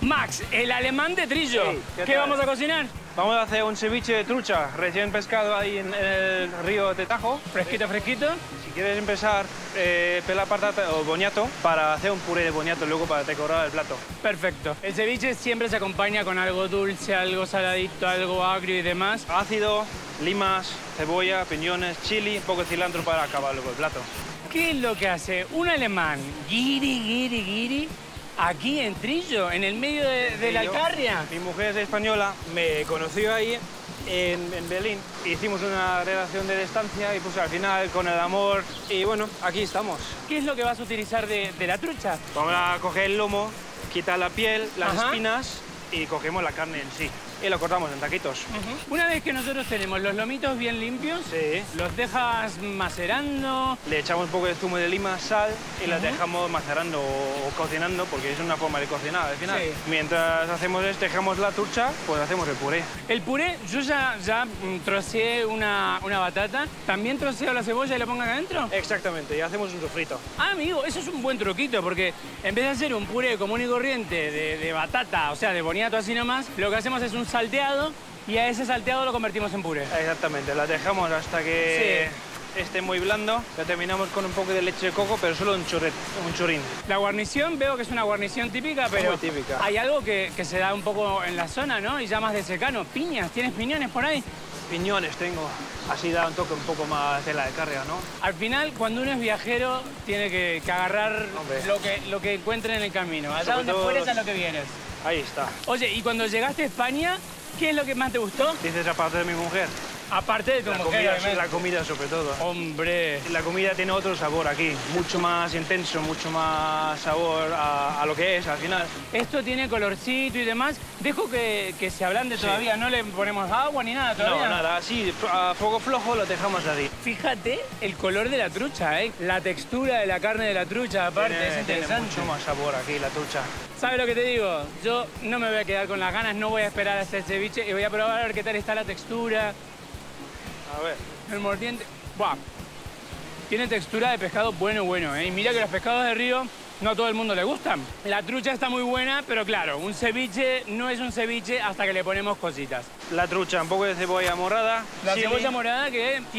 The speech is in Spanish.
Max, el alemán de Trillo. Hey, ¿qué ¿Qué tal? vamos a cocinar? Vamos a hacer un ceviche de trucha recién pescado ahí en el río de Tajo. Fresquito, fresquito. Si quieres empezar, pela patata o boniato para hacer un puré de boniato luego para decorar el plato. Perfecto. El ceviche siempre se acompaña con algo dulce, algo saladito, algo agrio y demás. Ácido, limas, cebolla, piñones, chili, un poco de cilantro para acabar luego el plato. ¿Qué es lo que hace un alemán guiri aquí en Trillo, en el medio de la Alcarria? Mi mujer es española, me conoció ahí en Berlín. Hicimos una relación de distancia y pues al final con el amor y bueno, aquí estamos. ¿Qué es lo que vas a utilizar de la trucha? Vamos a coger el lomo, quitar la piel, las Ajá. espinas y cogemos la carne en sí. Y lo cortamos en taquitos. Una vez que nosotros tenemos los lomitos bien limpios, Sí. los dejas macerando. Le echamos un poco de zumo de lima, sal y las dejamos macerando o cocinando porque es una forma de cocinar al final. Sí. Mientras hacemos esto, dejamos la trucha, pues hacemos el puré. El puré, yo ya troceé una batata. ¿También troceo la cebolla y la pongo acá adentro? Exactamente, y hacemos un sofrito. Ah, amigo, eso es un buen truquito, porque en vez de hacer un puré común y corriente de batata, o sea, de boniato así nomás, lo que hacemos es un salteado y a ese salteado lo convertimos en puré. Exactamente, la dejamos hasta que esté muy blando. La terminamos con un poco de leche de coco, pero solo un chorrín. La guarnición, veo que es una guarnición típica, pero muy típica. hay algo que se da un poco en la zona, ¿no? Y ya más de secano. Piñas, ¿tienes piñones por ahí? Piñones tengo, así da un toque un poco más de la de carga, ¿no? Al final, cuando uno es viajero, tiene que agarrar Hombre. lo que encuentre en el camino. Allá Sobre donde todo fueres, los- a lo que vienes. Ahí está. Oye, y cuando llegaste a España, ¿qué es lo que más te gustó? Dices aparte de mi mujer. Aparte de tu La mujer, comida, obviamente. la comida sobre todo. Hombre. La comida tiene otro sabor aquí, mucho más intenso, mucho más sabor a lo que es al final. Esto tiene colorcito y demás. Dejo que se ablande todavía, no le ponemos agua ni nada todavía. No, nada, así a fuego flojo lo dejamos así. Fíjate el color de la trucha, ¿eh? La textura de la carne de la trucha, aparte, es Tiene interesante. mucho más sabor aquí la trucha. ¿Sabes lo que te digo? Yo no me voy a quedar con las ganas, no voy a esperar a hacer ceviche y voy a probar a ver qué tal está la textura, A ver. el mordiente. ¡Buah! Tiene textura de pescado bueno, ¿eh? Y mira que los pescados de río no a todo el mundo le gustan. La trucha está muy buena, pero claro, un ceviche no es un ceviche hasta que le ponemos cositas. La trucha, un poco de cebolla morada. La chili. cebolla morada que